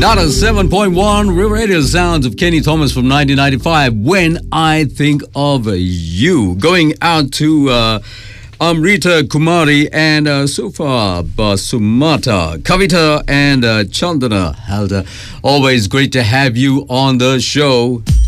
Nada 7.1 Real Radio sounds of Kenny Thomas from 1995. When I Think of You. Going out to Amrita Kumari and Sufa Basumata, Kavita and Chandana Halda. Always great to have you on the show.